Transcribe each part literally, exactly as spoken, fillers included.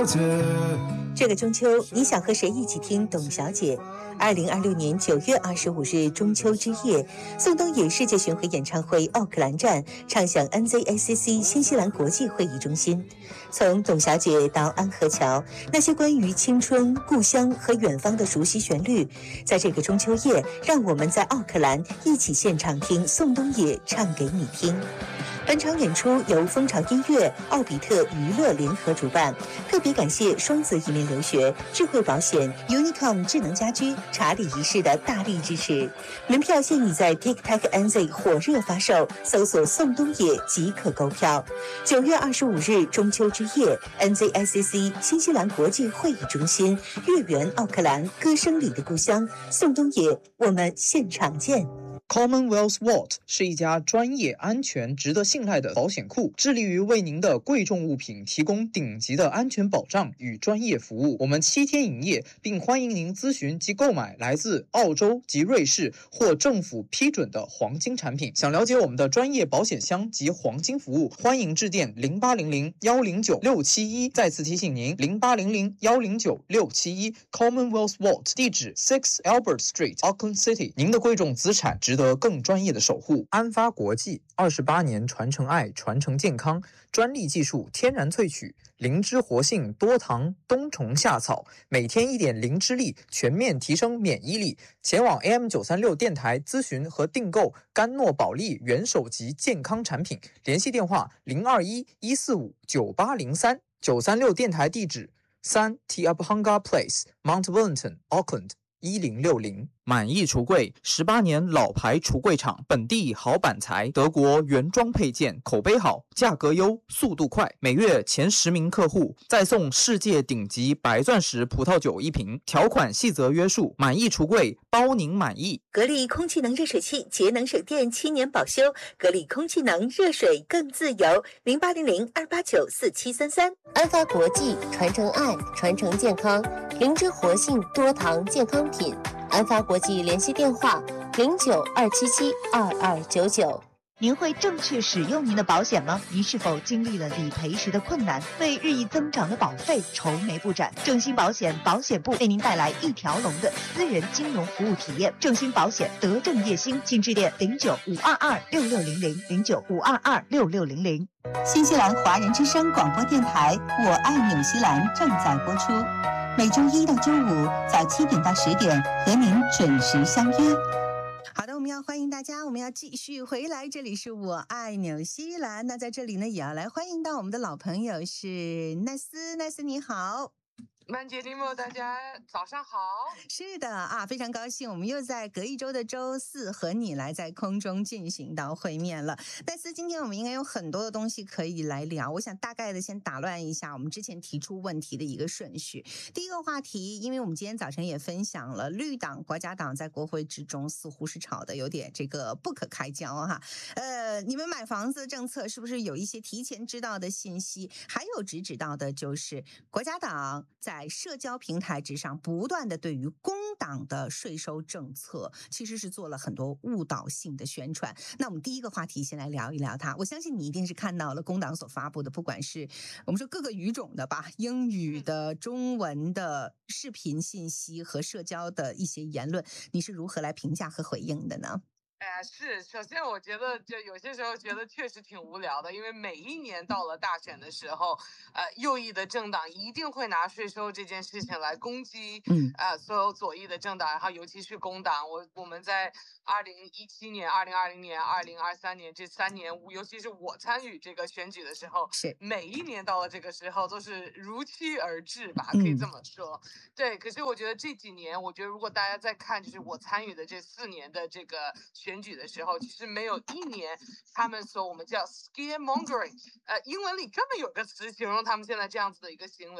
这个中秋，你想和谁一起听董小姐？二零二六年九月二十五日中秋之夜，宋冬野世界巡回演唱会奥克兰站唱响 N Z A C C 新西兰国际会议中心。从董小姐到安河桥，那些关于青春、故乡和远方的熟悉旋律，在这个中秋夜，让我们在奥克兰一起现场听宋冬野唱给你听。本场演出由蜂巢音乐、奥比特娱乐联合主办，特别感谢双子移民留学、智慧保险、Unicom 智能家居、查理一世的大力支持。门票现已在 TikTok N Z 火热发售，搜索宋冬野即可购票。九月二十五日中秋之夜 ，N Z I C C 新西兰国际会议中心，月圆奥克兰，歌声里的故乡，宋冬野，我们现场见。 Commonwealth Vault 是一家专业、安全、值得信赖的保险库，致力于为您的贵重物品提供顶级的安全保障与专业服务。我们七天营业，并欢迎您咨询及购买来自澳洲及瑞士或政府批准的黄金产品。想了解我们的专业保险箱及黄金服务，欢迎致电零八零零幺零九六七一。再次提醒您，零八零零幺零九六七一 Commonwealth Vault 地址 Six Albert Street，Auckland City。您的贵重资产值得更专业的守护。安发国际二十八年传承爱，传承健康，专利技术，天然萃取，灵芝活性，多糖，冬虫夏草，每天一点灵芝力，全面提升免疫力。前往 A M 九三六 电台咨询和订购甘诺宝利元首级健康产品，联系电话零二一一四五九八零三。九三六电台地址三 Te Apahanga Place，Mount Wellington，Auckland。一零六零满意橱柜，十八年老牌橱柜厂，本地好板材，德国原装配件，口碑好，价格优，速度快，每月前十名客户再送世界顶级白钻石葡萄酒一瓶，条款细则约束。满意橱柜，包您满意。 格力空气能热水器，节能省电，七年保修。格力空气能，热水更自由。零八零零二八九四七三三。 安发国际，传承爱，传承健康，灵芝活性，多糖健康品。安发国际联系电话零九二七七二二九九。 您会正确使用您的保险吗？您是否经历了理赔时的困难，为日益增长的保费愁眉不展？正兴保险保险部为您带来一条龙的私人金融服务体验。正兴保险德正业兴，请致电零九五二二六六零零零九五二二六六零零。 新西兰华人之声广播电台《我爱纽西兰》正在播出，每周一到周五早七点到十点和您准时相约。好的，我们要欢迎大家，我们要继续回来，这里是我爱纽西兰。那在这里呢，也要来欢迎到我们的老朋友是奈斯，奈斯你好。 曼姐、尼莫，大家早上好。 是的啊，非常高兴，我们又在隔一周的周四和你来在空中进行到会面了。奈斯，今天我们应该有很多的东西可以来聊，我想大概的先打乱一下我们之前提出问题的一个顺序。第一个话题，因为我们今天早晨也分享了绿党、国家党在国会之中似乎是吵的有点这个不可开交哈。呃，你们买房子政策是不是有一些提前知道的信息？还有直指到的就是国家党在社交平台之上不断的对于工党的税收政策其实是做了很多误导性的宣传。那我们第一个话题先来聊一聊它，我相信你一定是看到了工党所发布的，不管是我们说各个语种的吧，英语的、中文的视频信息和社交的一些言论，你是如何来评价和回应的呢？ 哎呀，是，首先我觉得就有些时候觉得确实挺无聊的，因为每一年到了大选的时候，呃，右翼的政党一定会拿税收这件事情来攻击，嗯，呃，所有左翼的政党，然后尤其是工党。我我们在二零一七年、二零二零年、二零二三年这三年，尤其是我参与这个选举的时候，是每一年到了这个时候都是如期而至吧，可以这么说。嗯、对，可是我觉得这几年，我觉得如果大家在看，就是我参与的这四年的这个选。选举的时候，其实没有一年他们说我们叫 scaremongering， 呃，英文里专门有个词形容他们现在这样子的一个行为，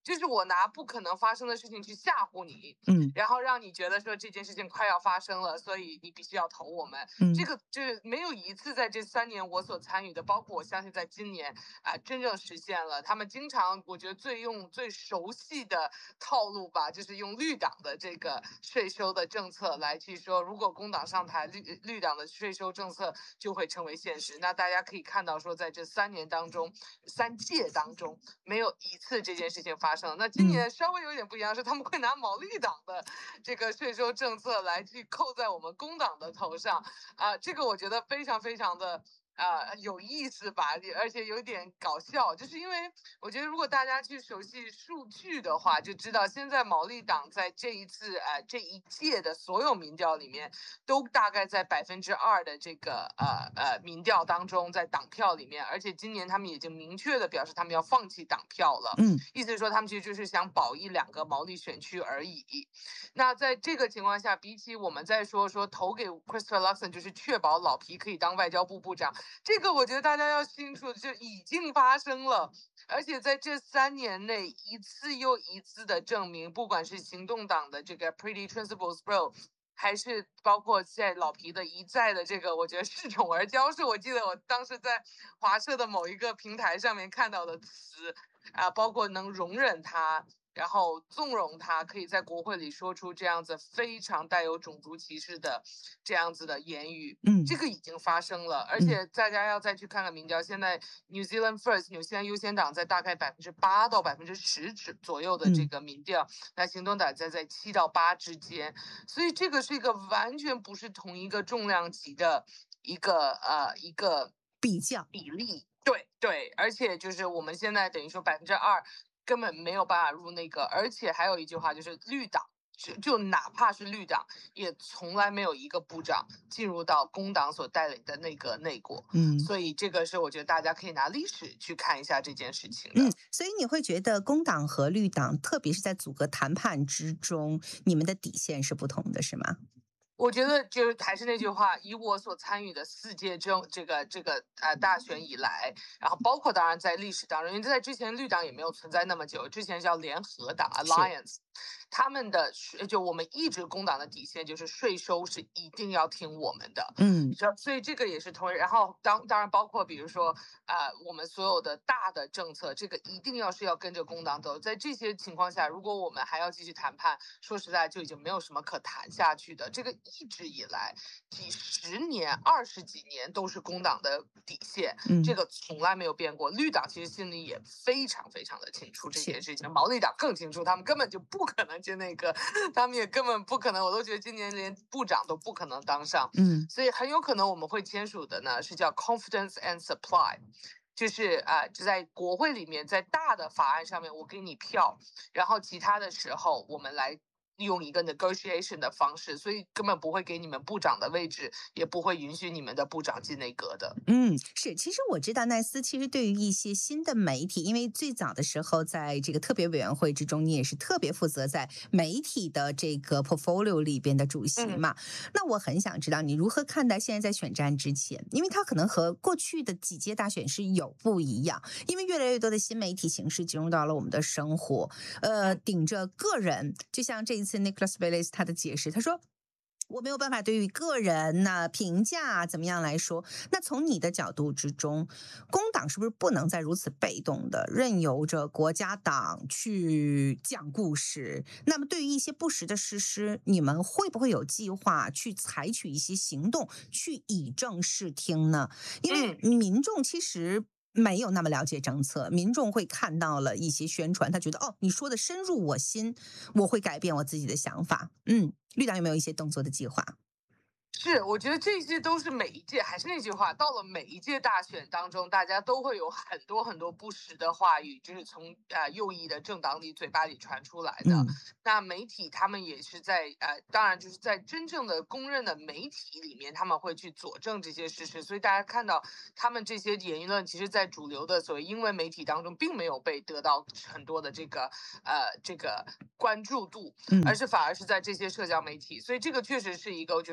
就是我拿不可能发生的事情去吓唬你， 嗯， 然后让你觉得说这件事情快要发生了，所以你必须要投我们。 嗯， 这个就是没有一次在这三年我所参与的，包括我相信在今年啊、呃，真正实现了。他们经常我觉得最用最熟悉的套路吧，就是用绿党的这个税收的政策来去说，如果工党上台，绿绿党的税收政策就会成为现实。那大家可以看到说，在这三年当中，三届当中没有一次这件事情发生。那今年稍微有点不一样，是他们会拿毛绿党的这个税收政策来去扣在我们工党的头上啊、呃，这个我觉得非常非常的。啊、呃，有意思吧，而且有点搞笑，就是因为我觉得如果大家去熟悉数据的话，就知道现在毛利党在这一次呃这一届的所有民调里面，都大概在百分之二的这个呃呃民调当中，在党票里面，而且今年他们已经明确的表示他们要放弃党票了， 嗯， 意思是说他们其实就是想保一两个毛利选区而已。那在这个情况下，比起我们在说说投给 Christopher Luxon 就是确保老皮可以当外交部部长。这个我觉得大家要清楚，就已经发生了，而且在这三年内一次又一次的证明，不管是行动党的这个 Pretty Principles Bro， 还是包括在老皮的一再的这个，我觉得恃宠而骄，是我记得我当时在华社的某一个平台上面看到的词啊，包括能容忍他。然后纵容他可以在国会里说出这样子非常带有种族歧视的这样子的言语， 嗯， 这个已经发生了，而且大家要再去看看民调，现在 New Zealand First 纽西兰优先党在大概百分之八到百分之十左右的这个民调，嗯、那行动党在在七到八之间，所以这个是一个完全不是同一个重量级的一个呃一个比较比例，对对，而且就是我们现在等于说百分之二。根本没有办法入那个，而且还有一句话就是绿党，就就哪怕是绿党，也从来没有一个部长进入到工党所带领的那个内阁。 嗯， 所以这个是我觉得大家可以拿历史去看一下这件事情的。 嗯，所以你会觉得工党和绿党，特别是在组阁谈判之中，你们的底线是不同的，是吗？ 我觉得就是还是那句话，以我所参与的四届政这个这个呃大选以来，然后包括当然在历史当中，因为在之前绿党也没有存在那么久，之前叫联合党 Alliance， 他们的就我们一直工党的底线就是税收是一定要听我们的， 嗯， 所以这个也是同，然后当当然包括比如说呃我们所有的大的政策，这个一定要是要跟着工党走，在这些情况下，如果我们还要继续谈判，说实在就已经没有什么可谈下去的，这个。一直以来，几十年、二十几年都是工党的底线， 嗯、 这个从来没有变过。绿党其实心里也非常非常的清楚这件事情，毛利党更清楚，他们根本就不可能进那个，他们也根本不可能。我都觉得今年连部长都不可能当上， 嗯， 所以很有可能我们会签署的呢是叫 Confidence and Supply。就是啊、呃，就在国会里面，在大的法案上面，我给你票，然后其他的时候我们来。用一个 negotiation 的方式，所以根本不会给你们部长的位置，也不会允许你们的部长进内阁的。 嗯，是。其实我知道奈斯其实对于一些新的媒体，因为最早的时候在这个特别委员会之中，你也是特别负责在媒体的这个 portfolio 里边的主席嘛。嗯、那我很想知道你如何看待现在在选战之前，因为它可能和过去的几届大选是有不一样，因为越来越多的新媒体形式进入到了我们的生活，呃，顶着个人，就像这一次。Nicholas Bayliss 他的解释，他说我没有办法对于个人呢、啊、评价怎么样来说。那从你的角度之中，工党是不是不能再如此被动的任由着国家党去讲故事？那么对于一些不实的实施，你们会不会有计划去采取一些行动去以正视听呢？因为民众其实没有那么了解政策，民众会看到了一些宣传，他觉得哦，你说的深入我心，我会改变我自己的想法。嗯，绿党有没有一些动作的计划？ 是，我觉得这些都是每一届，还是那句话，到了每一届大选当中，大家都会有很多很多不实的话语，就是从呃右翼的政党里嘴巴里传出来的。嗯、那媒体他们也是在呃，当然就是在真正的公认的媒体里面，他们会去佐证这些事实，所以大家看到他们这些言论，其实在主流的所谓英文媒体当中，并没有被得到很多的这个呃这个关注度，而是反而是在这些社交媒体，所以这个确实是一个，就是说我们。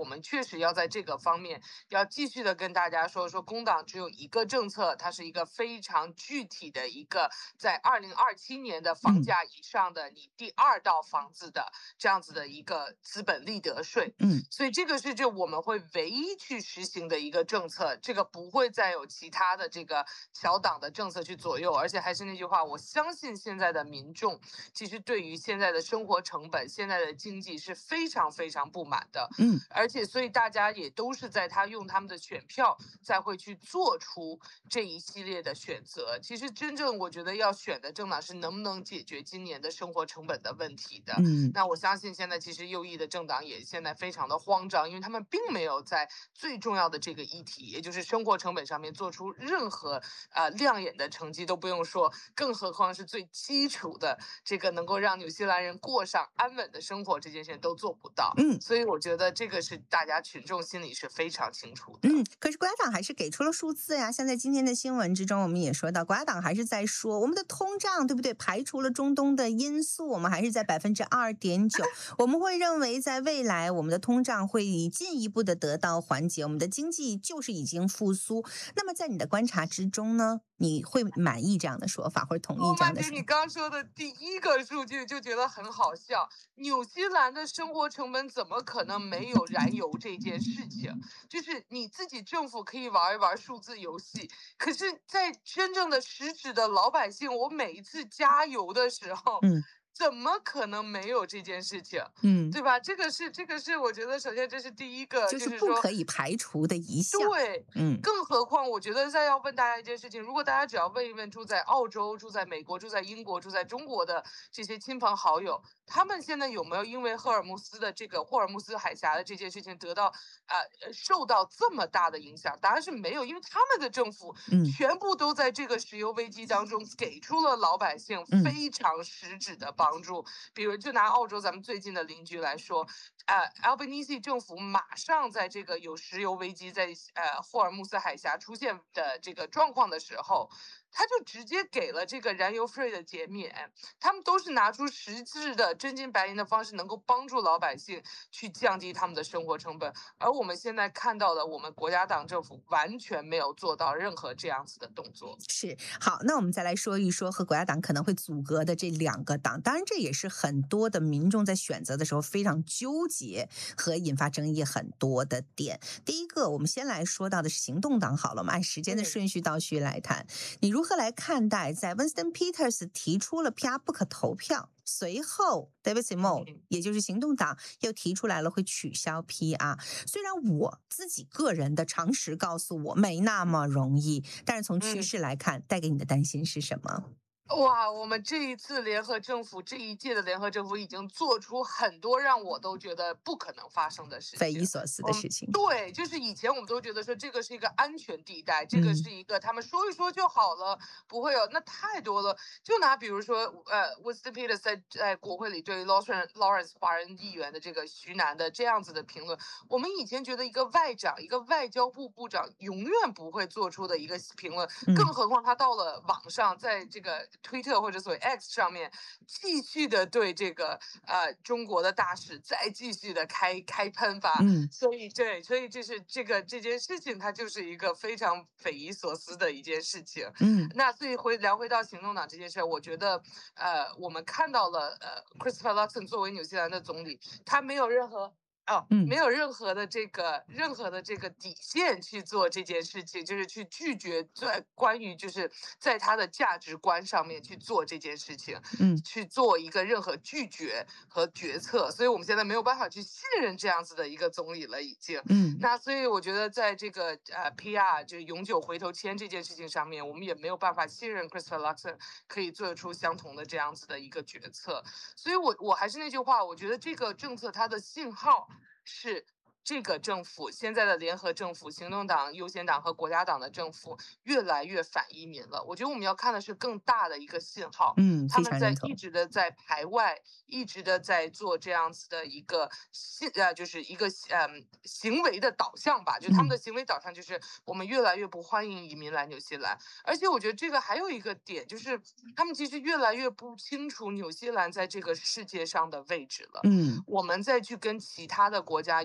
们确实要在这个方面要继续的跟大家说说，工党只有一个政策，它是一个非常具体的一个在二零二七年的房价以上的你第二套房子的这样子的一个资本利得税。 嗯， 所以这个是就我们会唯一去实行的一个政策，这个不会再有其他的这个小党的政策去左右。而且还是那句话，我相信现在的民众其实对于现在的生活成本、现在的经济是非常非常不满的。 嗯， 而且所以大家也都是在他用他们的选票才会去做出这一系列的选择。其实真正我觉得要选的政党是能不能解决今年的生活成本的问题的。 嗯， 那我相信现在其实右翼的政党也现在非常的慌张，因为他们并没有在最重要的这个议题，也就是生活成本上面做出任何呃亮眼的成绩，都不用说，更何况是最基础的这个能够让纽西兰人过上安稳的生活这件事情都做不到。 嗯， 所以我觉得这个是大家群众心里是非常清楚的。 嗯，可是国家党还是给出了数字呀，像在今天的新闻之中，我们也说到，国家党还是在说我们的通胀，对不对？排除了中东的因素，我们还是在百分之二点九。我们会认为，在未来我们的通胀会进一步的得到缓解，我们的经济就是已经复苏。那么在你的观察之中呢，你会满意这样的说法，或者同意这样的说法？ 你刚说的第一个数据就觉得很好笑，纽西兰的生活成本怎么可能没有燃油这件事情？就是你自己政府可以玩一玩数字游戏，可是在真正的实质的老百姓，我每一次加油的时候， 嗯， 怎么可能没有这件事情？ 嗯， 对吧？这个是这个是我觉得首先这是第一个， 就是不可以排除的一项。 对， 嗯， 更何况我觉得再要问大家一件事情，如果大家只要问一问住在澳洲、住在美国、住在英国、住在中国的这些亲朋好友，他们现在有没有因为赫尔木斯的这个霍尔木斯海峡的这件事情得到呃受到这么大的影响？答案是没有，因为他们的政府全部都在这个石油危机当中给出了老百姓非常实质的帮助。嗯、比如就拿澳洲咱们最近的邻居来说，呃 Albanese 政府马上在这个有石油危机在呃霍尔木斯海峡出现的这个状况的时候，他就直接给了这个燃油税的减免，他们都是拿出实质的真金白银的方式，能够帮助老百姓去降低他们的生活成本。而我们现在看到的，我们国家党政府完全没有做到任何这样子的动作。 是，好，那我们再来说一说和国家党可能会阻隔的这两个党，当然这也是很多的民众在选择的时候非常纠结和引发争议很多的点。第一个，我们先来说到的是行动党好了，我们按时间的顺序倒序来谈。你如何来看待在 Winston Peters 提出了 P R 不可投票，随后 David Simon 也就是行动党又提出来了会取消 P R。 虽然我自己个人的常识告诉我没那么容易，但是从趋势来看，带给你的担心是什么？ 哇，我们这一次联合政府，这一届的联合政府已经做出很多让我都觉得不可能发生的事情， 匪夷所思的事情。 嗯、对，就是以前我们都觉得说这个是一个安全地带，这个是一个他们说一说就好了，嗯、不会有那太多了。就拿比如说，呃 ，Winston Peters 在在国会里对 Lawrence Lawrence 华人议员的这个徐南的这样子的评论，我们以前觉得一个外长，一个外交部部长永远不会做出的一个评论， 嗯、 更何况他到了网上，在这个推特或者所谓 X 上面继续的对这个呃中国的大使再继续的开开喷吧， 嗯， 所以对，所以这是这个这件事情，它就是一个非常匪夷所思的一件事情， 嗯， 那所以回聊回到行动党这件事，我觉得呃我们看到了呃 Christopher Luxon 作为纽西兰的总理，他没有任何。哦，没有任何的这个任何的这个底线去做这件事情，就是去拒绝在关于就是在他的价值观上面去做这件事情， 嗯， 去做一个任何拒绝和决策，所以我们现在没有办法去信任这样子的一个总理了，已经， 嗯， 那所以我觉得在这个呃 P R 就是永久回头签这件事情上面，我们也没有办法信任 Christopher Luxon 可以做出相同的这样子的一个决策，所以我我还是那句话，我觉得这个政策它的信号是这个政府现在的联合政府，行动党、优先党和国家党的政府越来越反移民了。我觉得我们要看的是更大的一个信号， 嗯， 他们在一直的在排外，一直的在做这样子的一个信呃，就是一个嗯行为的导向吧。就他们的行为导向就是我们越来越不欢迎移民来纽西兰，而且我觉得这个还有一个点就是他们其实越来越不清楚纽西兰在这个世界上的位置了。 嗯， 我们再去跟其他的国家，尤其是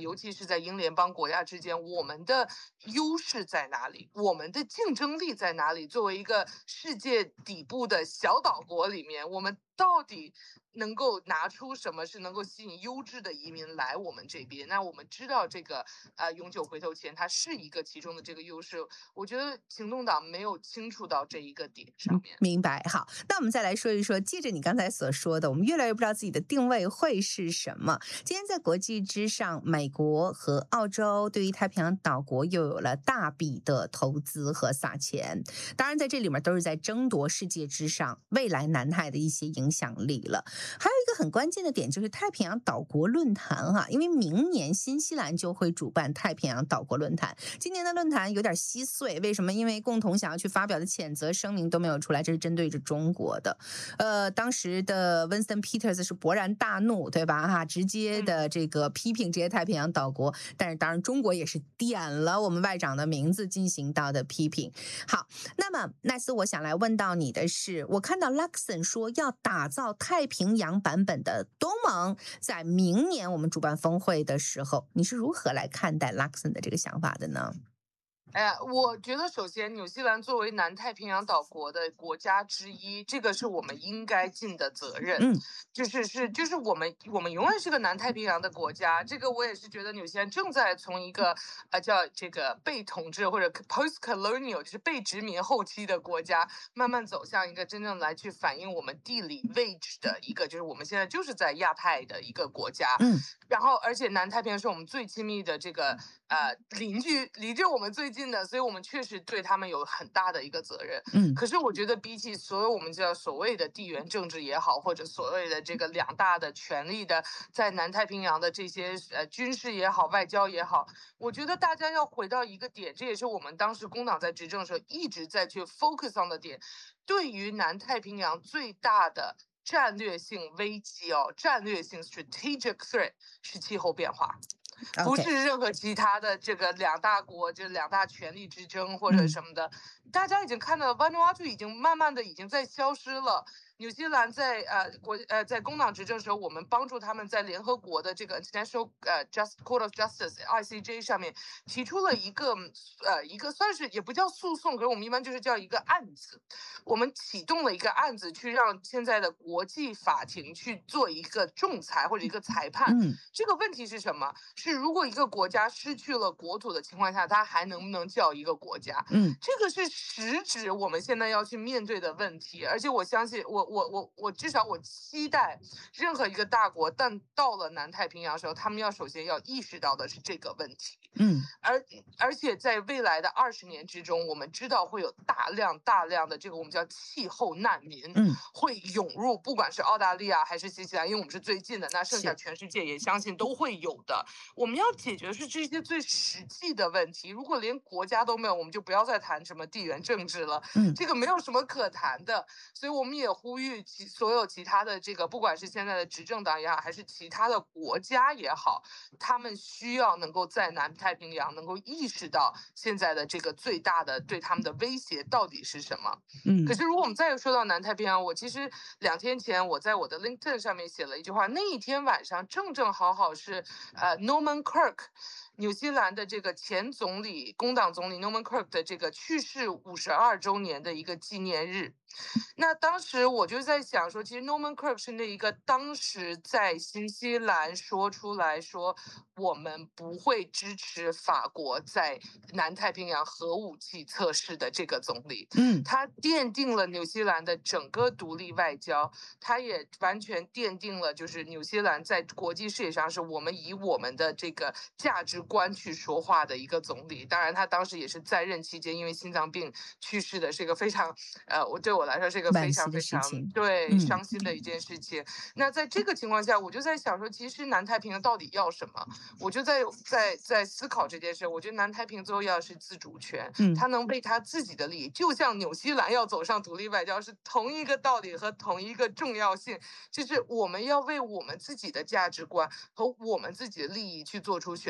是在英联邦国家之间，我们的优势在哪里？我们的竞争力在哪里？作为一个世界底部的小岛国里面，我们到底能够拿出什么是能够吸引优质的移民来我们这边？那我们知道这个呃永久回头钱它是一个其中的这个优势，我觉得行动党没有清楚到这一个点上面。 明白。好，那我们再来说一说，借着你刚才所说的，我们越来越不知道自己的定位会是什么。今天在国际之上，美国和澳洲对于太平洋岛国又有了大笔的投资和撒钱，当然在这里面都是在争夺世界之上未来南海的一些影响力了。还有一个很关键的点就是太平洋岛国论坛哈、啊，因为明年新西兰就会主办太平洋岛国论坛，今年的论坛有点稀碎，为什么？因为共同想要去发表的谴责声明都没有出来，这是针对着中国的。呃，当时的 Winston Peters 是勃然大怒，对吧？哈，直接的这个批评这些太平洋岛国，但是当然中国也是点了我们外长的名字进行到的批评。好，那么奈斯，我想来问到你的是，我看到 Luxon 说要打造太平洋版本的东盟，在明年我们主办峰会的时候，你是如何来看待 Luxon 的这个想法的呢？ 哎呀，我觉得首先，纽西兰作为南太平洋岛国的国家之一，这个是我们应该尽的责任。 嗯， 就是是就是我们我们永远是个南太平洋的国家。这个我也是觉得纽西兰正在从一个呃叫这个被统治或者 post-colonial 就是被殖民后期的国家，慢慢走向一个真正来去反映我们地理位置的一个，就是我们现在就是在亚太的一个国家。 嗯， 然后而且南太平洋是我们最亲密的这个呃邻居，离着我们最近的，所以我们确实对他们有很大的一个责任。 嗯， 可是我觉得比起所有我们叫所谓的地缘政治也好，或者所谓的这个两大的权力的在南太平洋的这些呃军事也好，外交也好，我觉得大家要回到一个点，这也是我们当时工党在执政的时候一直在去 focus on 的点，对于南太平洋最大的战略性危机哦，战略性 strategic threat 是气候变化。 Okay. 不是任何其他的这个两大国这两大权力之争或者什么的，嗯、大家已经看到了 Vanuatu 已经慢慢的已经在消失了。纽西兰在呃国呃在工党执政的时候，我们帮助他们在联合国的这个 International 呃 Just Court of Justice I C J 上面提出了一个呃一个算是也不叫诉讼，可是我们一般就是叫一个案子。我们启动了一个案子，去让现在的国际法庭去做一个仲裁或者一个裁判。 嗯， 这个问题是什么？是如果一个国家失去了国土的情况下，它还能不能叫一个国家？ 嗯， 这个是实质我们现在要去面对的问题。而且我相信我。我我我至少我期待任何一个大国，但到了南太平洋的时候，他们要首先要意识到的是这个问题。 嗯， 而而且在未来的二十年之中，我们知道会有大量大量的这个我们叫气候难民， 嗯， 会涌入，不管是澳大利亚还是新西兰，因为我们是最近的，那剩下全世界也相信都会有的。我们要解决的是这些最实际的问题。如果连国家都没有，我们就不要再谈什么地缘政治了。 嗯， 这个没有什么可谈的。所以我们也呼吁其所有其他的这个，不管是现在的执政党也好，还是其他的国家也好，他们需要能够在南太平洋能够意识到现在的这个最大的对他们的威胁到底是什么。 嗯， 可是如果我们再说到南太平洋，我其实两天前我在我的 LinkedIn 上面写了一句话，那一天晚上正正好好是呃 Norman Kirk。纽西兰的这个前总理工党总理 Norman Kirk 的这个去世五十二周年的一个纪念日。那当时我就在想说，其实 Norman Kirk 是那一个当时在新西兰说出来说我们不会支持法国在南太平洋核武器测试的这个总理。 嗯， 他奠定了纽西兰的整个独立外交，他也完全奠定了就是纽西兰在国际视野上是我们以我们的这个价值观去说话的一个总理。当然他当时也是在任期间因为心脏病去世的，是一个非常呃我对我来说是一个非常非常对、嗯、伤心的一件事情。那在这个情况下，我就在想说，其实南太平洋到底要什么？我就在在在思考这件事。我觉得南太平洋最后要是自主权， 嗯， 他能为他自己的利益，就像纽西兰要走上独立外交是同一个道理和同一个重要性，就是我们要为我们自己的价值观和我们自己的利益去做出选择，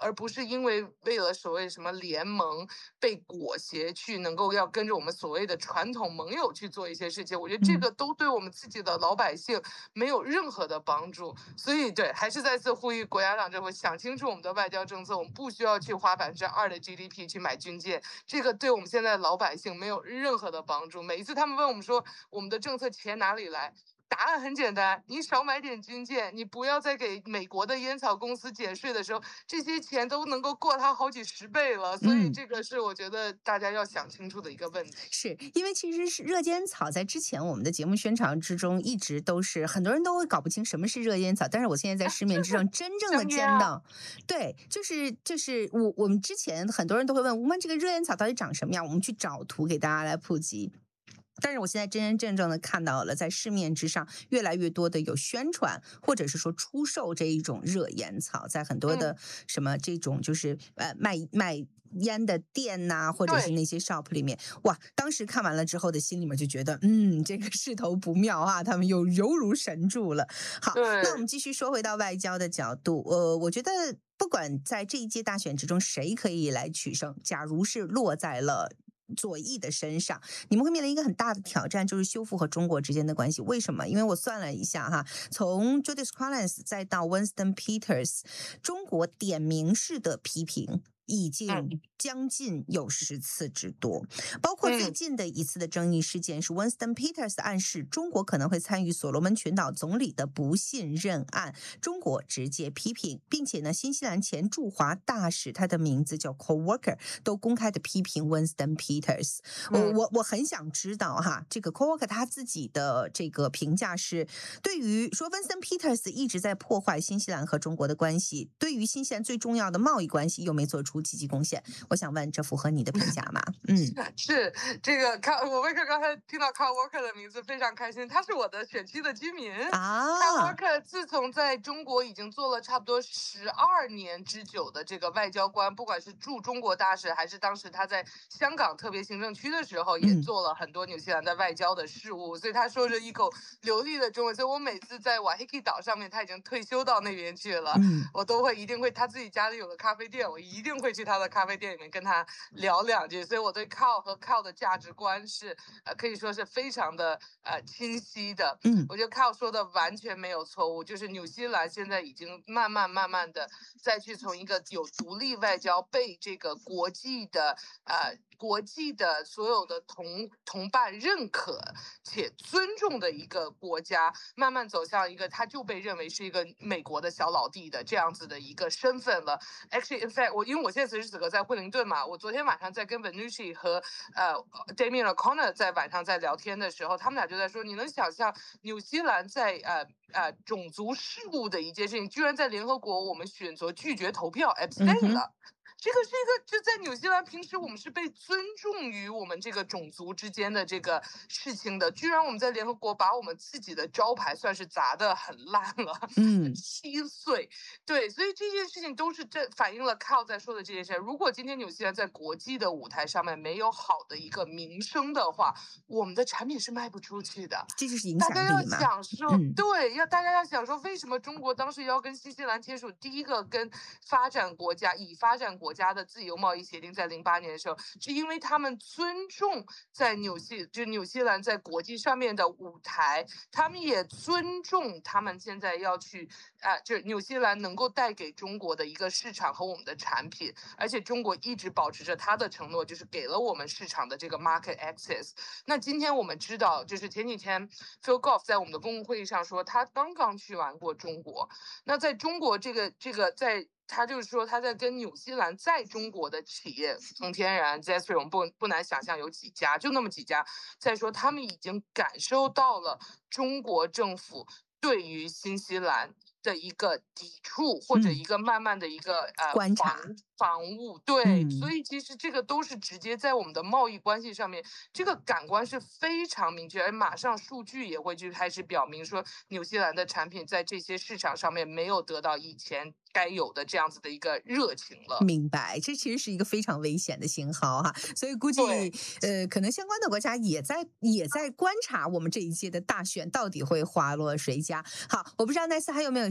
而不是因为为了所谓什么联盟被裹挟去能够要跟着我们所谓的传统盟友去做一些事情。我觉得这个都对我们自己的老百姓没有任何的帮助。所以对，还是再次呼吁国家党政府想清楚我们的外交政策，我们不需要去花百分之二的 G D P 去买军舰，这个对我们现在的老百姓没有任何的帮助。每一次他们问我们说我们的政策钱哪里来，答案很简单，你少买点军舰，你不要再给美国的烟草公司减税的时候，这些钱都能够过它好几十倍了。所以这个是我觉得大家要想清楚的一个问题。 嗯、是因为其实是热烟草在之前我们的节目宣传之中一直都是很多人都会搞不清什么是热烟草，但是我现在在市面之上真正的见到，对，就是就是我我们之前很多人都会问我们这个热烟草到底长什么样，我们去找图给大家来普及。但是我现在真真正正的看到了，在市面之上越来越多的有宣传，或者是说出售这一种热烟草，在很多的什么这种就是呃卖卖烟的店呐、啊，或者是那些 shop 里面，哇！当时看完了之后的心里面就觉得，嗯，这个势头不妙啊，他们又犹如神助了。好，那我们继续说回到外交的角度，呃，我觉得不管在这一届大选之中谁可以来取胜，假如是落在了左翼的身上，你们会面临一个很大的挑战，就是修复和中国之间的关系。为什么？因为我算了一下哈，从 Judith Collins 再到 Winston Peters， 中国点名式的批评已经将近有十次之多，包括最近的一次的争议事件是 Winston Peters 暗示中国可能会参与所罗门群岛总理的不信任案，中国直接批评，并且呢，新西兰前驻华大使他的名字叫 Coworker 都公开的批评 Winston Peters。我我我很想知道哈，这个 Coworker 他自己的这个评价是，对于说 Winston Peters 一直在破坏新西兰和中国的关系，对于新西兰最重要的贸易关系又没做出积极贡献，我想问，这符合你的评价吗？嗯， 是这个卡，我为什么刚才听到 Kyle Walker 的名字非常开心？他是我的选区的居民啊。Kyle Walker 自从在中国已经做了差不多十二年之久的这个外交官，不管是驻中国大使，还是当时他在香港特别行政区的时候，也做了很多纽西兰的外交的事务，嗯、所以他说着一口流利的中文。所以我每次在瓦黑基岛上面，他已经退休到那边去了，嗯、我都会一定会，他自己家里有个咖啡店，我一定会去他的咖啡店里面跟他聊两句，所以我对 Kyle 和 Kyle 的价值观是呃可以说是非常的呃清晰的。嗯，我觉得 Kyle 说的完全没有错误，就是纽西兰现在已经慢慢慢慢的再去从一个有独立外交被这个国际的呃国际的所有的同同伴认可且尊重的一个国家，慢慢走向一个他就被认为是一个美国的小老弟的这样子的一个身份了。Actually, in fact， 我因为我现在此时此刻在惠灵顿嘛，我昨天晚上在跟 Venucci 和呃 Damien O'Connor 在晚上在聊天的时候，他们俩就在说，你能想象纽西兰在呃呃种族事务的一件事情，居然在联合国我们选择拒绝投票 abstain 了。嗯，这个是一个，就在纽西兰，平时我们是被尊重于我们这个种族之间的这个事情的，居然我们在联合国把我们自己的招牌算是砸得很烂了，嗯，稀碎。对，所以这件事情都是这反映了 Kyle 在说的这件事。如果今天纽西兰在国际的舞台上面没有好的一个名声的话，我们的产品是卖不出去的。 这就是影响力嘛。大家要想说，嗯、对，要大家要想说，为什么中国当时要跟新西兰签署第一个跟发展国家已发展国家的自由贸易协定，在零八年的时候，是因为他们尊重在纽西就纽西兰在国际上面的舞台，他们也尊重他们现在要去啊、呃，就是纽西兰能够带给中国的一个市场和我们的产品，而且中国一直保持着他的承诺，就是给了我们市场的这个 market access。那今天我们知道，就是前几天 Phil Goff 在我们的公共会议上说，他刚刚去完过中国。那在中国这个这个在。他就是说，他在跟纽西兰在中国的企业，丰田然、Zestri， 我们不不难想象有几家，就那么几家。再说，他们已经感受到了中国政府对于新西兰的一个抵触，或者一个慢慢的一个、嗯、呃观察防务，对、嗯，所以其实这个都是直接在我们的贸易关系上面，这个感官是非常明确，而马上数据也会去开始表明说，纽西兰的产品在这些市场上面没有得到以前该有的这样子的一个热情了。 明白，这其实是一个非常危险的信号哈，所以估计呃，可能相关的国家也在也在观察我们这一届的大选到底会滑落谁家。好，我不知道奈斯还有没有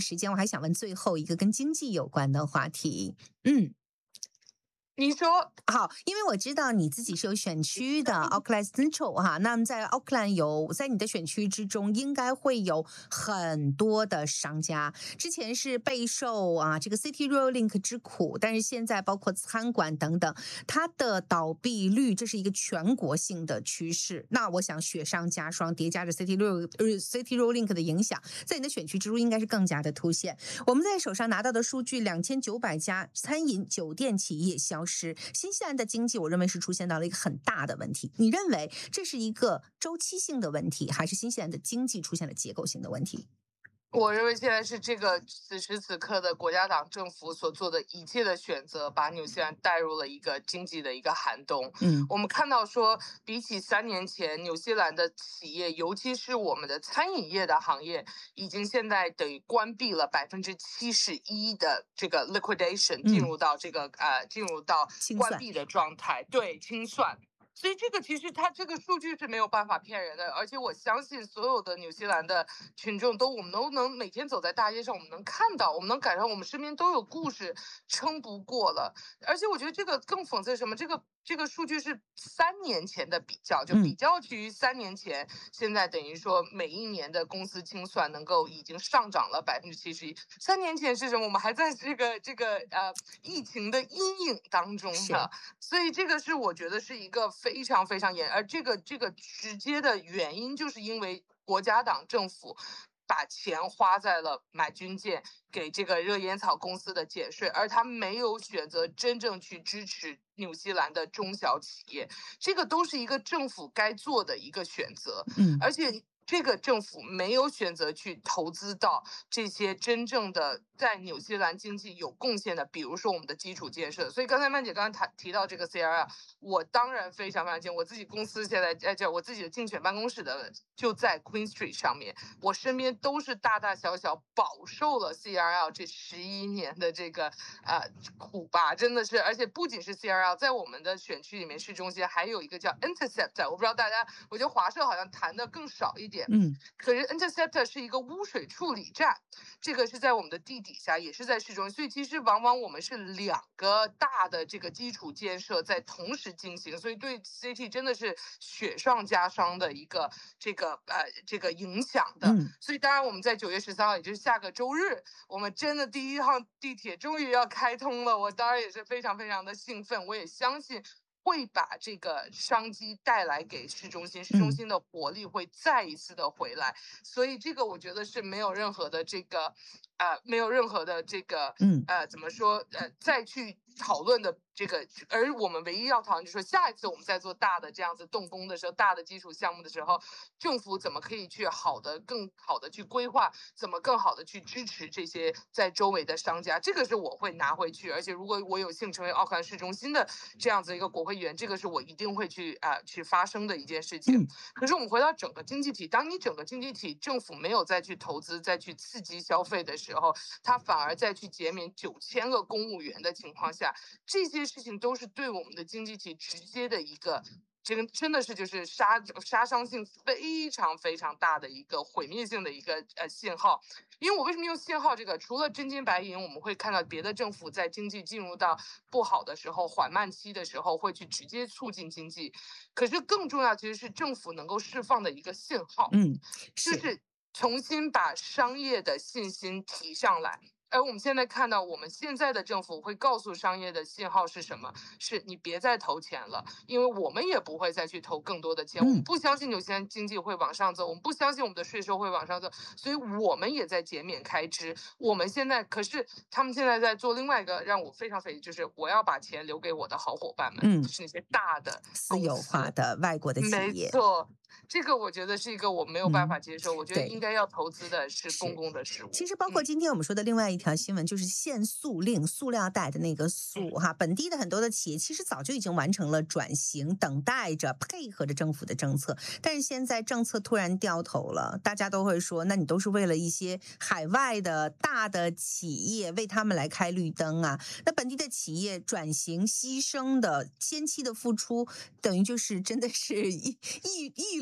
时间，我还想问最后一个跟经济有关的话题。嗯。 你说好，因为我知道你自己是有选区的 Auckland Central 哈，那么在 Auckland 有在你的选区之中，应该会有很多的商家，之前是备受啊这个 City Rolling 之苦，但是现在包括餐馆等等，它的倒闭率这是一个全国性的趋势。那我想雪上加霜，叠加着 City Roll City Rolling 的影响，在你的选区之中应该是更加的凸显。我们在手上拿到的数据，两千九百家餐饮酒店企业消失，新西兰的经济我认为是出现到了一个很大的问题。你认为这是一个周期性的问题，还是新西兰的经济出现了结构性的问题？ 我认为现在是这个此时此刻的国家党政府所做的一切的选择，把纽西兰带入了一个经济的一个寒冬。嗯，我们看到说，比起三年前，纽西兰的企业，尤其是我们的餐饮业的行业，已经现在等于关闭了百分之七十一的这个 liquidation， 进入到这个、嗯、呃进入到关闭的状态，对，清算。所以这个其实它这个数据是没有办法骗人的，而且我相信所有的纽西兰的群众都，我们都能每天走在大街上，我们能看到，我们能感受，我们身边都有故事撑不过了。而且我觉得这个更讽刺什么？这个这个数据是三年前的比较，就比较于三年前，嗯、现在等于说每一年的公司清算能够已经上涨了百分之七十一。三年前是什么？我们还在这个这个呃疫情的阴影当中呢，所以这个是我觉得是一个非常非常严，而这个这个直接的原因就是因为国家党政府把钱花在了买军舰给这个热烟草公司的减税，而他没有选择真正去支持纽西兰的中小企业，这个都是一个政府该做的一个选择。嗯，而且这个政府没有选择去投资到这些真正的在纽西兰经济有贡献的，比如说我们的基础建设。所以刚才曼姐刚才提到这个 C R L， 我当然非常非常敬，我自己公司现在在这，我自己的竞选办公室的就在 Queen Street 上面，我身边都是大大小小饱受了 C R L 这十一年的这个呃苦吧，真的是。而且不仅是 C R L， 在我们的选区里面市中心还有一个叫 Intercept， 我不知道大家，我觉得华社好像谈的更少一点。嗯，可是 Intercept 是一个污水处理站，这个是在我们的地底下，也是在市中心，所以其实往往我们是两个大的这个基础建设在同时进行，所以对 C T 真的是雪上加霜的一个这个呃这个影响的。嗯，所以当然我们在九月十三号，也就是下个周日，我们真的第一趟地铁终于要开通了，我当然也是非常非常的兴奋，我也相信会把这个商机带来给市中心，市中心的活力会再一次的回来，嗯、所以这个我觉得是没有任何的这个，呃，没有任何的这个，嗯，呃，怎么说，呃，再去讨论的这个，而我们唯一要讨论就是说，下一次我们在做大的这样子动工的时候，大的基础项目的时候，政府怎么可以去好的、更好的去规划，怎么更好的去支持这些在周围的商家，这个是我会拿回去，而且如果我有幸成为奥克兰市中心的这样子一个国会议员，这个是我一定会去啊、呃、去发生的一件事情。嗯、可是我们回到整个经济体，当你整个经济体政府没有再去投资、再去刺激消费的时候，它反而再去减免九千个公务员的情况下，这些事情都是对我们的经济体直接的一个。这个真的是就是杀杀伤性非常非常大的一个毁灭性的一个呃信号，因为我为什么用信号这个？除了真金白银，我们会看到别的政府在经济进入到不好的时候、缓慢期的时候，会去直接促进经济。可是更重要其实是政府能够释放的一个信号，嗯，就是重新把商业的信心提上来。而我们现在看到，我们现在的政府会告诉商业的信号是什么？是你别再投钱了，因为我们也不会再去投更多的钱。嗯、我们不相信纽西兰经济会往上走，我们不相信我们的税收会往上走，所以我们也在减免开支。我们现在可是他们现在在做另外一个让我非常匪夷，就是我要把钱留给我的好伙伴们，嗯，就是那些大的私有化的外国的企业， 没错。这个我觉得是一个我没有办法接受，嗯、我觉得应该要投资的是公共的事物。 其实包括今天我们说的另外一条新闻，就是限塑令，塑料袋的那个塑哈，本地的很多的企业其实早就已经完成了转型，等待着配合着政府的政策，但是现在政策突然掉头了，大家都会说，那你都是为了一些海外的大的企业为他们来开绿灯啊，那本地的企业转型牺牲的先期的付出，等于就是真的是一一一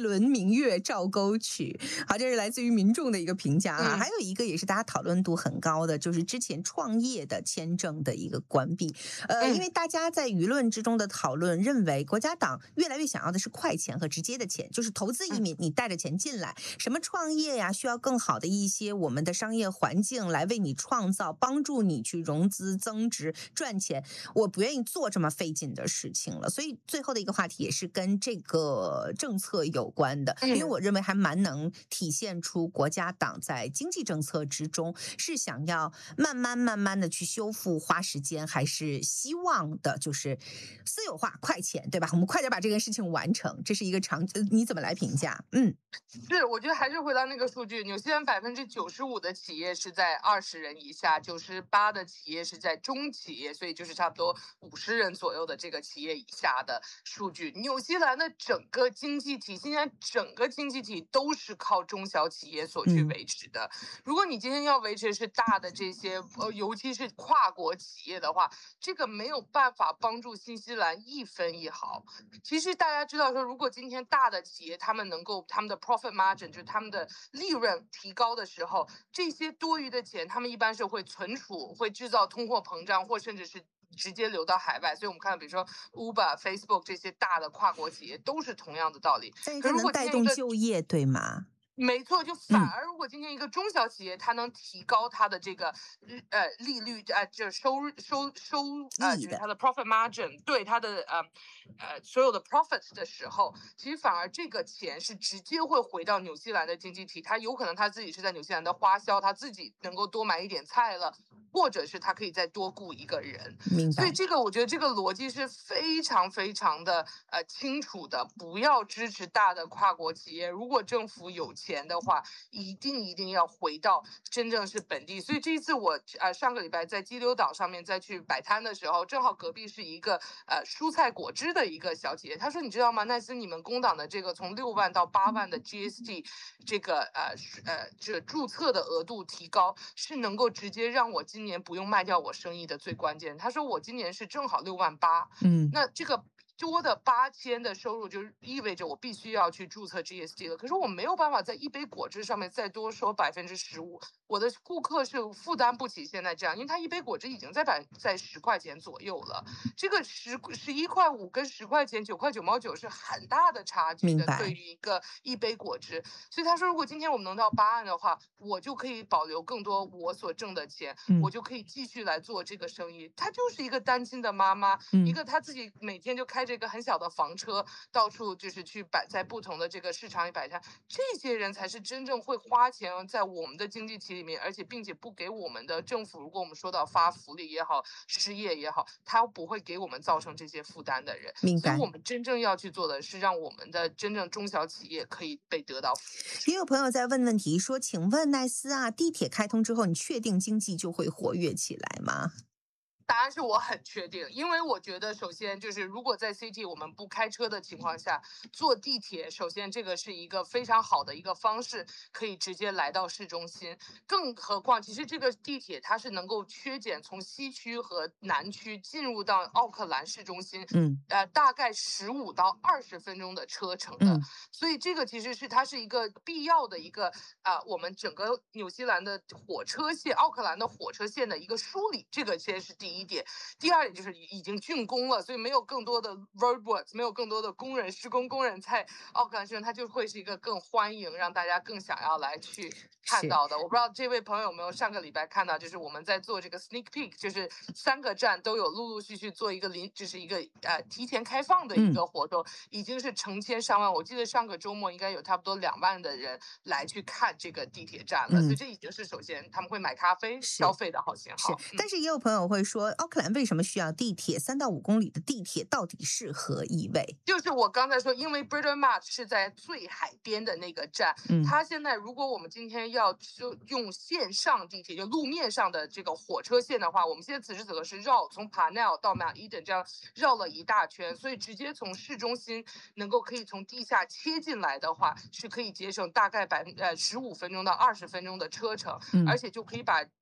轮明月照沟渠。好，这是来自于民众的一个评价啊。 嗯、 还有一个也是大家讨论度很高的，就是之前创业的签证的一个关闭。呃，因为大家在舆论之中的讨论认为，国家党越来越想要的是快钱和直接的钱，就是投资移民，你带着钱进来，什么创业呀，需要更好的一些我们的商业环境来为你创造，帮助你去融资增值赚钱。我不愿意做这么费劲的事情了，所以最后的一个话题也是跟这个政策有关的，因为我认为还蛮能体现出国家党在经济政策之中是想要慢慢慢慢的去修复，花时间，还是希望的就是私有化快钱，对吧？我们快点把这个事情完成，这是一个长，你怎么来评价？嗯， 是，我觉得还是回到那个数据，纽西兰百分之九十五的企业是在二十人以下，九十八的企业是在中企业，所以就是差不多五十人左右的这个企业以下的数据。纽西兰的整个经济体，现在整个经济体都是靠中小企业所去维持的。嗯、如果你今天要维持是大的这些，呃，尤其是跨国企业的话，这个没有办法帮助新西兰一分一毫。其实大家知道说，如果今天大的企业他们能够他们的 profit margin 就是他们的利润提高的时候，这些多余的钱他们一般是会存储，会制造通货膨胀，或甚至是直接流到海外。所以我们看到比如说 Uber、Facebook 这些大的跨国企业都是同样的道理。 但是它能带动就业，对吗？ 没错，就反而如果今天一个中小企业，它能提高它的这个呃利率呃就是收收收呃就是它的 profit margin 对它的呃呃所有的 profit 的时候，其实反而这个钱是直接会回到纽西兰的经济体，它有可能他自己是在纽西兰的花销，他自己能够多买一点菜了，或者是他可以再多雇一个人。 明白。 所以这个我觉得这个逻辑是非常非常的呃清楚的，不要支持大的跨国企业，如果政府有钱的话，一定一定要回到真正是本地。所以这一次我呃上个礼拜在激流岛上面再去摆摊的时候，正好隔壁是一个呃蔬菜果汁的一个小姐姐，她说你知道吗，奈斯你们工党的这个从六万到八万的 G S T 这个呃呃这注册的额度提高，是能够直接让我今年不用卖掉我生意的最关键。她说我今年是正好六万八，嗯，那这个多的八千的收入就意味着我必须要去注册 G S T 了，可是我没有办法在一杯果汁上面再多收百分之十五，我的顾客是负担不起现在这样，因为他一杯果汁已经在百在十块钱左右了，这个十十一块五跟十块钱九块九毛九是很大的差距的，对于一个一杯果汁。所以他说，如果今天我们能到八万的话，我就可以保留更多我所挣的钱，嗯、我就可以继续来做这个生意。她就是一个单亲的妈妈，嗯、一个她自己每天就开着一个很小的房车，到处就是去摆在不同的这个市场里摆摊。这些人才是真正会花钱在我们的经济体里面，而且并且不给我们的政府，如果我们说到发福利也好，失业也好，他不会给我们造成这些负担的人。明白。所以我们真正要去做的是让我们的真正中小企业可以被得到。 也有朋友在问问题说，请问奈斯啊，地铁开通之后，你确定经济就会活跃起来吗？ 答案是我很确定，因为我觉得首先就是如果在 C T 我们不开车的情况下坐地铁，首先这个是一个非常好的一个方式，可以直接来到市中心。更何况其实这个地铁它是能够削减从西区和南区进入到奥克兰市中心，嗯，呃，大概十五到二十分钟的车程的，嗯、所以这个其实是它是一个必要的一个啊、呃，我们整个纽西兰的火车线，奥克兰的火车线的一个梳理，这个先是第一。第一点，第二点就是已经竣工了，所以没有更多的 roadworks， 没有更多的工人施工工人在奥克兰市中，它就会是一个更欢迎，让大家更想要来去看到的。我不知道这位朋友有没有上个礼拜看到，就是我们在做这个 sneak peek， 就是三个站都有陆陆续续做一个临，就是一个呃提前开放的一个活动，嗯、已经是成千上万，我记得上个周末应该有差不多两万的人来去看这个地铁站了，嗯、所以这已经是首先他们会买咖啡消费的好信号。 是，但是也有朋友会说，奥克兰为什么需要地铁？三到五公里的地铁到底是何意味？ 就是我刚才说，因为 Britomart 是在最海边的那个站，嗯、它现在如果我们今天要就用线上地铁，就路面上的这个火车线的话，我们现在此时此刻是绕从 Parnell 到 Mount Eden 这样绕了一大圈，所以直接从市中心能够可以从地下切进来的话，是可以节省大概百呃十五分钟到二十分钟的车程，嗯、而且就可以把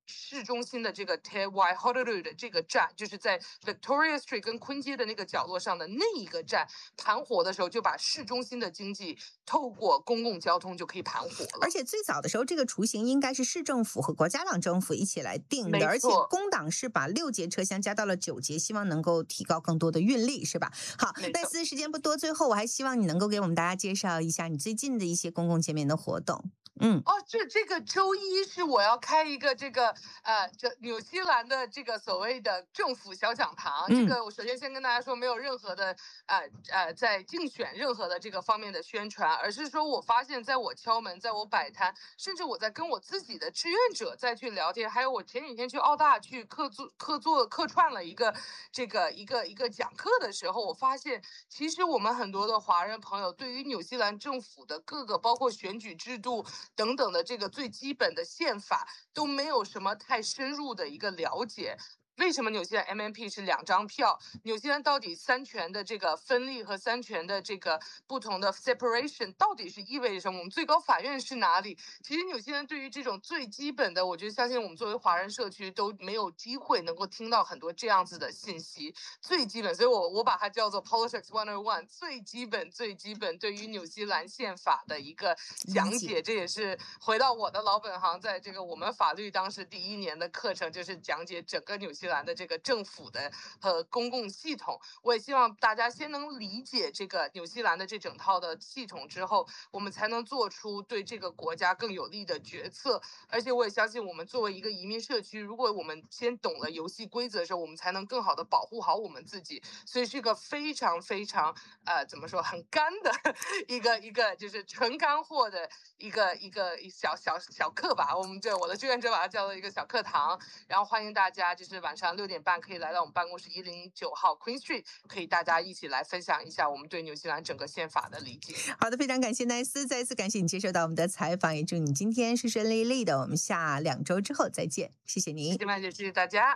市中心的这个 Te Waihoru 的这个站，就是在 Victoria Street 跟昆街的那个角落上的那一个站盘活的时候，就把市中心的经济透过公共交通就可以盘活了。 而且最早的时候，这个雏形应该是市政府和国家党政府一起来定的，而且工党是把六节车厢加到了九节，希望能够提高更多的运力，是吧？好，奈斯时间不多，最后我还希望你能够给我们大家介绍一下你最近的一些公共见面的活动。嗯， 哦，这这个周一是我要开一个这个呃，这纽西兰的这个所谓的政府小讲堂。嗯、这个我首先先跟大家说，没有任何的呃呃在竞选任何的这个方面的宣传，而是说我发现在我敲门，在我摆摊，甚至我在跟我自己的志愿者再去聊天，还有我前几天去澳大去客座客座客串了一个这个一个一个讲课的时候，我发现其实我们很多的华人朋友对于纽西兰政府的各个包括选举制度等等的这个最基本的宪法都没有什么太深入的一个了解。为什么纽西兰 M M P 是两张票？纽西兰到底三权的这个分立和三权的这个不同的 separation 到底是意味着什么？我们最高法院是哪里？其实纽西兰对于这种最基本的，我觉得相信我们作为华人社区都没有机会能够听到很多这样子的信息，最基本，所以我我把它叫做 Politics one oh one， 最基本最基本对于纽西兰宪法的一个讲解。这也是回到我的老本行，在这个我们法律当时第一年的课程就是讲解整个纽西兰的这个政府的和公共系统。我也希望大家先能理解这个纽西兰的这整套的系统之后，我们才能做出对这个国家更有利的决策。而且我也相信我们作为一个移民社区，如果我们先懂了游戏规则的时候，我们才能更好的保护好我们自己。所以是一个非常非常呃怎么说很干的一个一个就是纯干货的一个一个小小小课吧。我们这我的志愿者把它叫做一个小课堂，然后欢迎大家就是晚上六点半可以来到我们办公室一零九号 Queen Street， 可以大家一起来分享一下我们对纽西兰整个宪法的理解。 好的，非常感谢奈斯，再次感谢你接受到我们的采访，也祝你今天顺顺利利的。我们下两周之后再见，谢谢您。 谢谢曼姐，谢谢大家。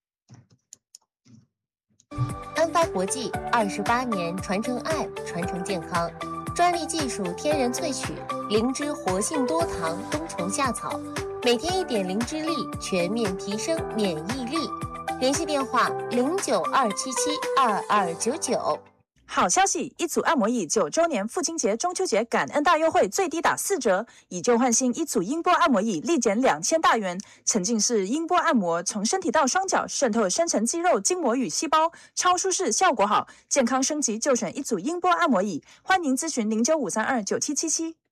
安发国际二十八年传承爱，传承健康，专利技术天然萃取，灵芝活性多糖冬虫夏草，每天一点灵芝粒，全面提升免疫力。联系电话零九二七七二二九九。 好消息！一组按摩椅九周年父亲节、中秋节感恩大优惠，最低打四折，以旧换新，一组音波按摩椅立减两千大元。沉浸式音波按摩，从身体到双脚，渗透深层肌肉、筋膜与细胞，超舒适，效果好。健康升级就选一组音波按摩椅。欢迎咨询零九五三二九七七七。